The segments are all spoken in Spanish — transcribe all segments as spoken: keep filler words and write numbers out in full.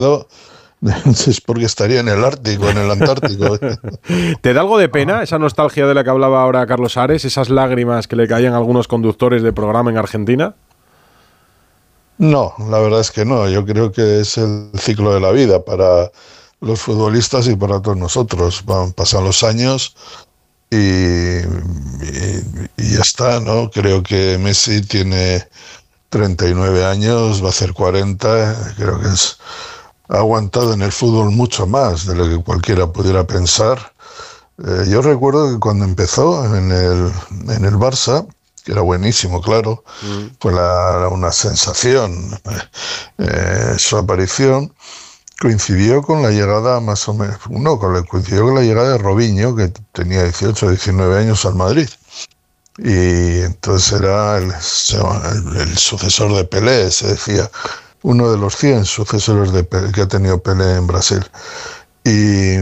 es porque estaría en el Ártico, en el Antártico. ¿Te da algo de pena esa nostalgia de la que hablaba ahora Carlos Ares, esas lágrimas que le caían a algunos conductores de programa en Argentina? No, la verdad es que no. Yo creo que es el ciclo de la vida para los futbolistas y para todos nosotros. Van, pasan los años y, y, y ya está, ¿no? Creo que Messi tiene treinta y nueve años, va a hacer cuarenta. Creo que es, ha aguantado en el fútbol mucho más de lo que cualquiera pudiera pensar. Eh, yo recuerdo que cuando empezó en el, en el Barça, que era buenísimo, claro, mm. fue la, una sensación. Eh, su aparición coincidió con la llegada, más o menos, no, coincidió con la llegada de Robinho, que tenía dieciocho, diecinueve años al Madrid. Y entonces era el, el, el sucesor de Pelé, se decía, uno de los cien sucesores de Pelé, que ha tenido Pelé en Brasil. Y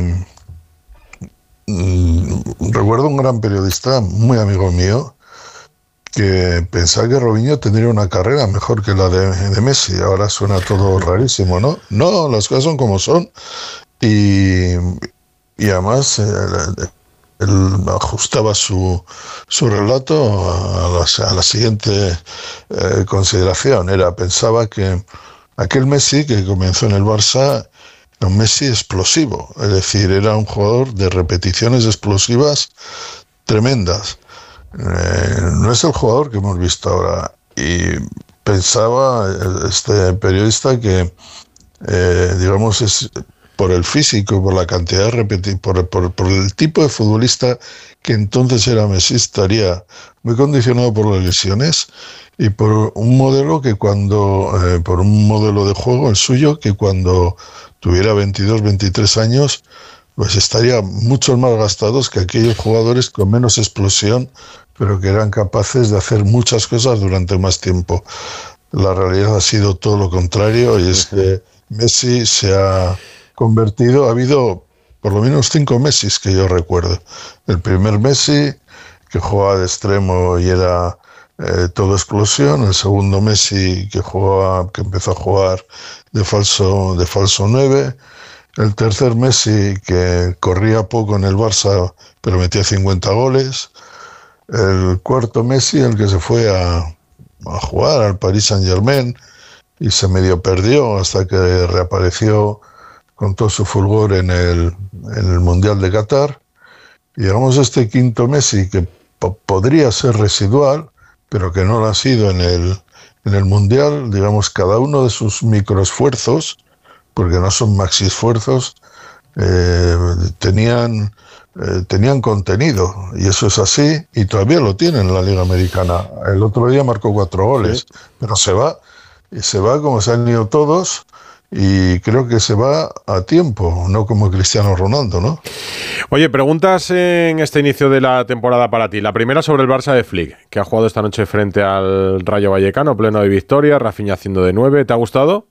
mm, recuerdo un gran periodista, muy amigo mío, que pensaba que Robinho tendría una carrera mejor que la de, de Messi. Ahora suena todo rarísimo, ¿no? No, las cosas son como son. Y, y además eh, él ajustaba su, su relato a la, a la siguiente eh, consideración. Era, pensaba que aquel Messi que comenzó en el Barça era un Messi explosivo. Es decir, era un jugador de repeticiones explosivas tremendas. Eh, no es el jugador que hemos visto ahora. Y pensaba este periodista que, eh, digamos, es por el físico, por la cantidad de repeticiones, por, por, por el tipo de futbolista que entonces era Messi, estaría muy condicionado por las lesiones y por un modelo que cuando, eh, por un modelo de juego, el suyo, que cuando tuviera veintidós, veintitrés años, pues estaría mucho más gastados que aquellos jugadores con menos explosión, pero que eran capaces de hacer muchas cosas durante más tiempo. La realidad ha sido todo lo contrario, y es que Messi se ha convertido, ha habido por lo menos cinco Messis que yo recuerdo. El primer Messi, que jugaba de extremo y era eh, todo explosión. El segundo Messi, que jugaba, que empezó a jugar de falso, de falso nueve. El tercer Messi, que corría poco en el Barça, pero metía cincuenta goles. El cuarto Messi, el que se fue a, a jugar al Paris Saint-Germain y se medio perdió hasta que reapareció con todo su fulgor en el, en el Mundial de Qatar. Y llegamos a este quinto Messi, que po- podría ser residual, pero que no lo ha sido en el, en el Mundial. Digamos, cada uno de sus microesfuerzos, porque no son maxi esfuerzos, eh, tenían, eh, tenían contenido, y eso es así, y todavía lo tienen en la Liga Americana. El otro día marcó cuatro goles, sí. Pero se va, y se va como se han ido todos, y creo que se va a tiempo, no como Cristiano Ronaldo, ¿no? Oye, preguntas en este inicio de la temporada para ti. La primera sobre el Barça de Flick, que ha jugado esta noche frente al Rayo Vallecano, pleno de victoria, Rafinha haciendo de nueve. ¿Te ha gustado?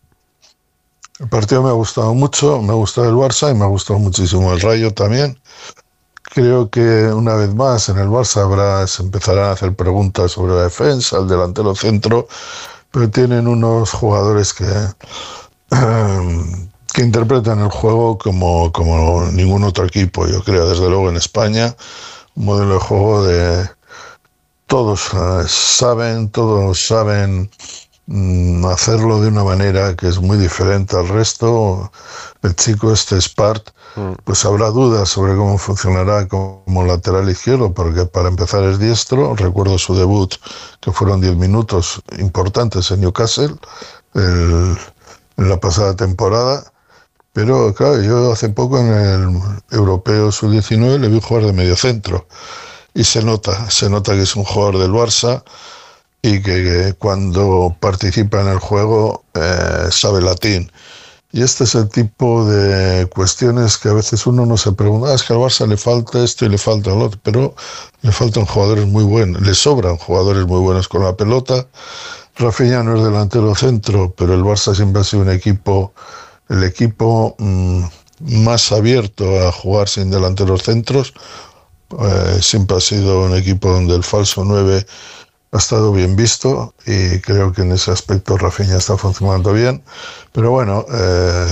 El partido me ha gustado mucho, me ha gustado el Barça y me ha gustado muchísimo el Rayo también. Creo que una vez más en el Barça habrá, se empezarán a hacer preguntas sobre la defensa, el delantero centro, pero tienen unos jugadores que, que interpretan el juego como, como ningún otro equipo, yo creo, desde luego en España, un modelo de juego de todos eh, saben, todos saben hacerlo de una manera que es muy diferente al resto. El chico este Spart, pues habrá dudas sobre cómo funcionará como lateral izquierdo, porque para empezar es diestro. Recuerdo su debut, que fueron diez minutos importantes en Newcastle el, en la pasada temporada, pero claro, yo hace poco en el Europeo sub diecinueve le vi jugar de mediocentro y se nota, se nota que es un jugador del Barça y que, que cuando participa en el juego eh, sabe latín. Y este es el tipo de cuestiones que a veces uno no se pregunta, ah, es que al Barça le falta esto y le falta lo otro, pero le faltan jugadores muy buenos, le sobran jugadores muy buenos con la pelota. Rafinha no es delantero centro, pero el Barça siempre ha sido un equipo, el equipo mmm, más abierto a jugar sin delanteros centros. Eh, siempre ha sido un equipo donde el falso nueve ha estado bien visto, y creo que en ese aspecto Rafinha está funcionando bien, pero bueno, eh,